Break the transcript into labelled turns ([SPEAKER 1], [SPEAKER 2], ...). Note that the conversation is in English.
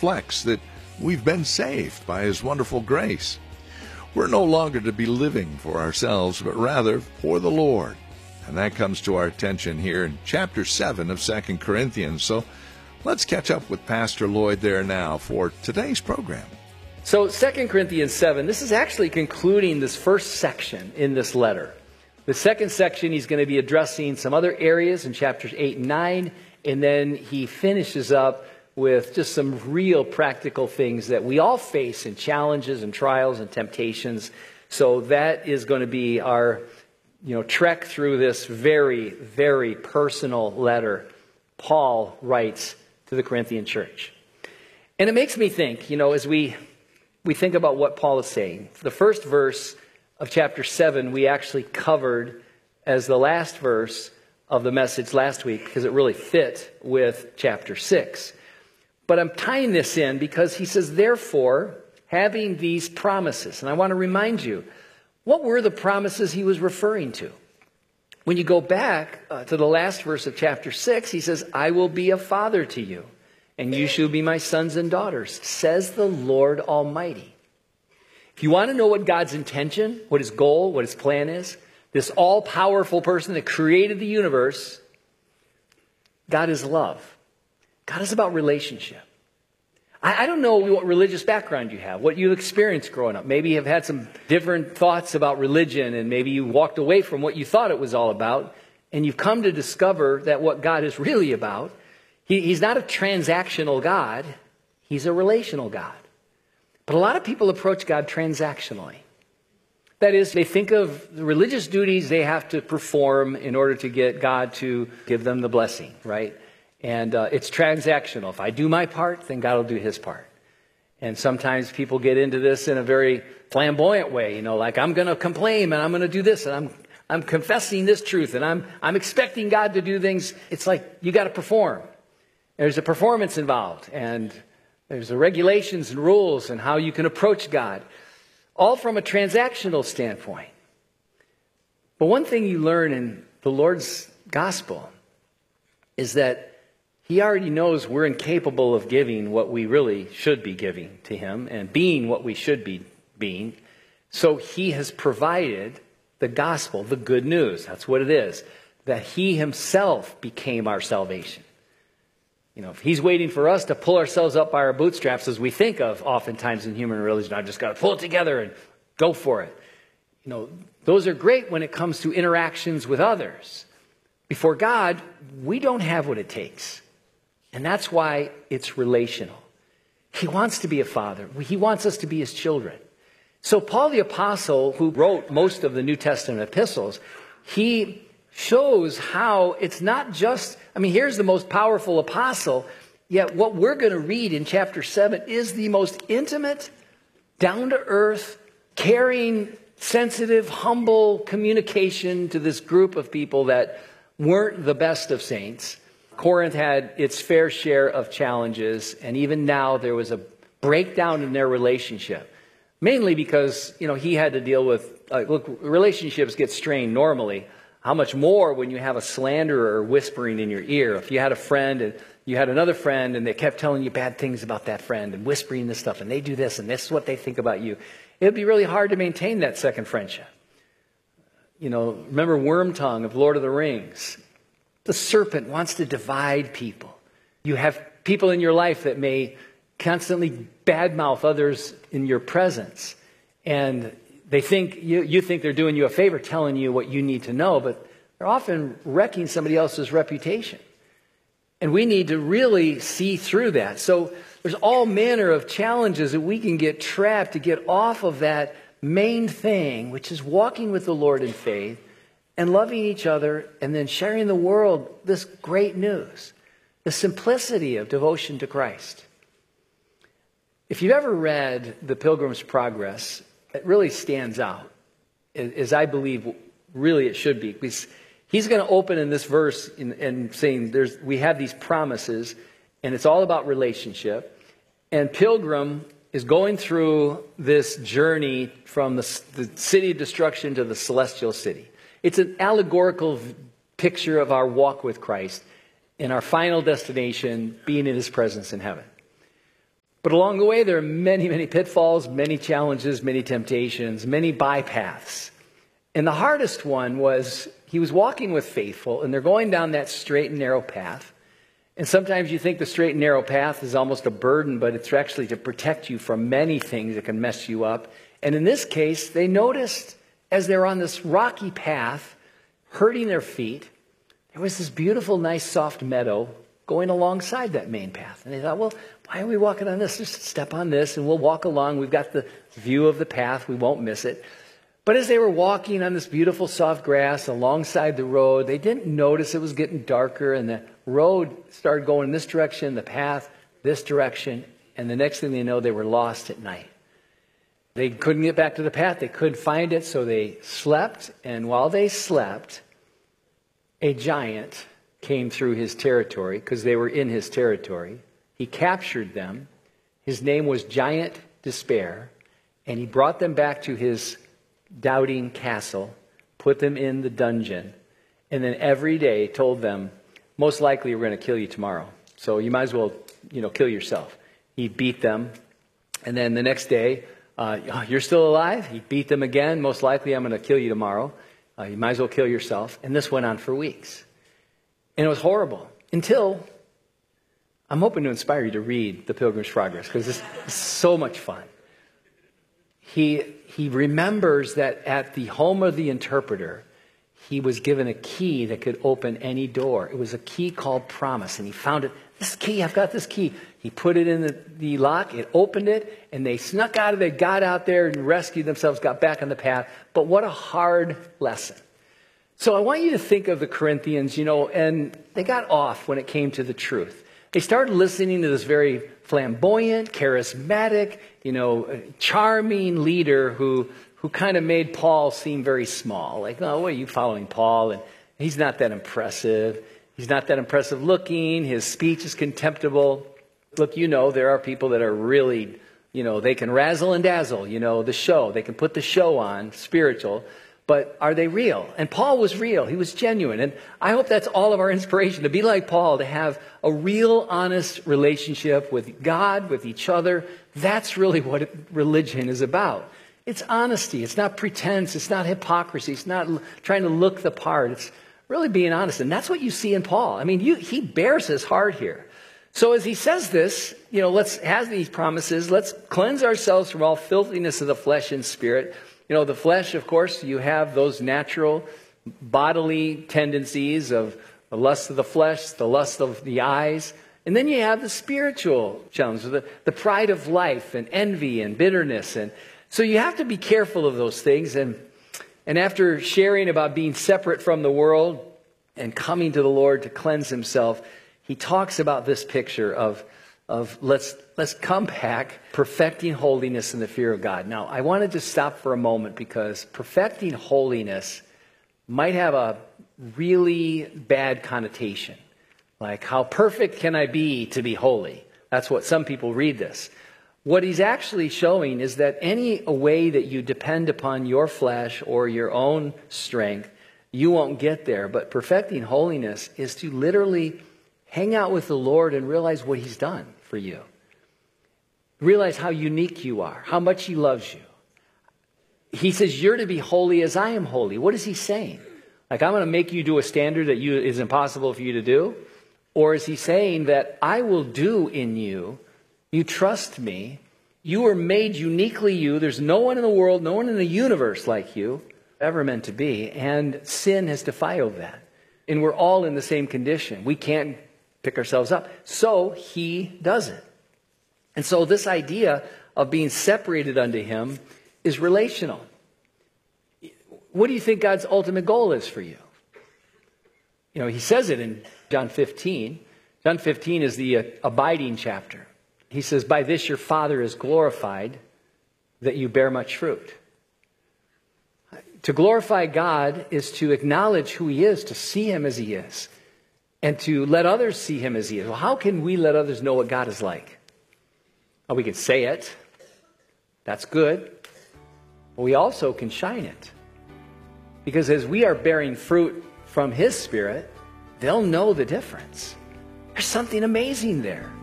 [SPEAKER 1] reflects that we've been saved by His wonderful grace. We're no longer to be living for ourselves, but rather for the Lord. And that comes to our attention here in chapter 7 of 2 Corinthians. So let's catch up with Pastor Lloyd there now for today's program.
[SPEAKER 2] So 2 Corinthians 7, this is actually concluding this first section in this letter. The second section, he's going to be addressing some other areas in chapters 8 and 9, and then he finishes up with just some real practical things that we all face in challenges and trials and temptations. So that is going to be our, trek through this very, very personal letter Paul writes to the Corinthian church. And it makes me think, as we think about what Paul is saying. The first verse of chapter 7 we actually covered as the last verse of the message last week because it really fit with chapter 6. But I'm tying this in because he says, therefore, having these promises. And I want to remind you, what were the promises he was referring to? When you go back to the last verse of chapter 6, he says, I will be a father to you, and you shall be my sons and daughters, says the Lord Almighty. If you want to know what God's intention, what His goal, what His plan is, this all-powerful person that created the universe, God is love. God is about relationship. I don't know what religious background you have, what you've experienced growing up. Maybe you've had some different thoughts about religion, and maybe you walked away from what you thought it was all about, and you've come to discover that what God is really about, He's not a transactional God, He's a relational God. But a lot of people approach God transactionally. That is, they think of the religious duties they have to perform in order to get God to give them the blessing, right? And it's transactional. If I do my part, then God will do His part. And sometimes people get into this in a very flamboyant way, like I'm going to complain and I'm going to do this and I'm confessing this truth and I'm expecting God to do things. It's like you got to perform. There's a performance involved, and there's the regulations and rules and how you can approach God, all from a transactional standpoint. But one thing you learn in the Lord's gospel is that He already knows we're incapable of giving what we really should be giving to Him and being what we should be being. So He has provided the gospel, the good news. That's what it is, that He Himself became our salvation. If He's waiting for us to pull ourselves up by our bootstraps, as we think of oftentimes in human religion, I've just got to pull it together and go for it. Those are great when it comes to interactions with others. Before God, we don't have what it takes. And that's why it's relational. He wants to be a father. He wants us to be His children. So Paul the Apostle, who wrote most of the New Testament epistles, he shows how it's not just, here's the most powerful apostle, yet what we're going to read in chapter 7 is the most intimate, down-to-earth, caring, sensitive, humble communication to this group of people that weren't the best of saints. Corinth had its fair share of challenges, and even now there was a breakdown in their relationship. Mainly because, he had to deal with, relationships get strained normally. How much more when you have a slanderer whispering in your ear? If you had a friend and you had another friend and they kept telling you bad things about that friend and whispering this stuff and they do this and this is what they think about you, it would be really hard to maintain that second friendship. Remember Wormtongue of Lord of the Rings? The serpent wants to divide people. You have people in your life that may constantly badmouth others in your presence. And they think you think they're doing you a favor, telling you what you need to know, but they're often wrecking somebody else's reputation. And we need to really see through that. So there's all manner of challenges that we can get trapped to get off of that main thing, which is walking with the Lord in faith and loving each other and then sharing the world this great news, the simplicity of devotion to Christ. If you've ever read The Pilgrim's Progress, it really stands out, as I believe really it should be. Because he's going to open in this verse and saying we have these promises, and it's all about relationship. And Pilgrim is going through this journey from the city of destruction to the celestial city. It's an allegorical picture of our walk with Christ and our final destination being in His presence in heaven. But along the way, there are many, many pitfalls, many challenges, many temptations, many bypaths. And the hardest one was he was walking with faithful, and they're going down that straight and narrow path. And sometimes you think the straight and narrow path is almost a burden, but it's actually to protect you from many things that can mess you up. And in this case, they noticed as they're on this rocky path, hurting their feet, there was this beautiful, nice, soft meadow going alongside that main path. And they thought, well, why are we walking on this? Just step on this and we'll walk along. We've got the view of the path. We won't miss it. But as they were walking on this beautiful soft grass alongside the road, they didn't notice it was getting darker, and the road started going in this direction, the path this direction, and the next thing they know, they were lost at night. They couldn't get back to the path. They couldn't find it, so they slept. And while they slept, a giant came through his territory, because they were in his territory. He captured them. His name was Giant Despair, and he brought them back to his doubting castle, put them in the dungeon, and then every day told them, most likely we're going to kill you tomorrow. So you might as well, kill yourself. He beat them. And then the next day, you're still alive? He beat them again. Most likely I'm going to kill you tomorrow. You might as well kill yourself. And this went on for weeks. And it was horrible until I'm hoping to inspire you to read The Pilgrim's Progress, because it's so much fun. He remembers that at the home of the interpreter, he was given a key that could open any door. It was a key called promise. And he found it. This key, I've got this key. He put it in the lock. It opened it. And they snuck out of it, got out there and rescued themselves, got back on the path. But what a hard lesson. So I want you to think of the Corinthians, and they got off when it came to the truth. They started listening to this very flamboyant, charismatic, charming leader who kind of made Paul seem very small. Like, oh, what are you following Paul? And he's not that impressive. He's not that impressive looking. His speech is contemptible. Look, there are people that are really, they can razzle and dazzle, the show. They can put the show on, spiritual. But are they real? And Paul was real. He was genuine. And I hope that's all of our inspiration, to be like Paul, to have a real, honest relationship with God, with each other. That's really what religion is about. It's honesty. It's not pretense. It's not hypocrisy. It's not trying to look the part. It's really being honest. And that's what you see in Paul. I mean, he bears his heart here. So as he says this, let's have these promises. Let's cleanse ourselves from all filthiness of the flesh and spirit. The flesh, of course, you have those natural bodily tendencies of the lust of the flesh, the lust of the eyes. And then you have the spiritual challenges, the pride of life and envy and bitterness. And so you have to be careful of those things. And after sharing about being separate from the world and coming to the Lord to cleanse himself, he talks about this picture of let's come back, perfecting holiness in the fear of God. Now, I want to just stop for a moment, because perfecting holiness might have a really bad connotation. Like, how perfect can I be to be holy? That's what some people read this. What he's actually showing is that any way that you depend upon your flesh or your own strength, you won't get there. But perfecting holiness is to literally hang out with the Lord and realize what he's done for you. Realize how unique you are, how much he loves you. He says, you're to be holy as I am holy. What is he saying? Like, I'm going to make you do a standard that is impossible for you to do? Or is he saying that I will do in you, you trust me, you are made uniquely you, there's no one in the world, no one in the universe like you, ever meant to be, and sin has defiled that. And we're all in the same condition. We can't pick ourselves up. So he does it. And so this idea of being separated unto him is relational. What do you think God's ultimate goal is for you? He says it in John 15. John 15 is the abiding chapter. He says, by this your Father is glorified, that you bear much fruit. To glorify God is to acknowledge who he is, to see him as he is, and to let others see him as he is. Well, how can we let others know what God is like? Well, we can say it. That's good. But we also can shine it. Because as we are bearing fruit from his Spirit, they'll know the difference. There's something amazing there.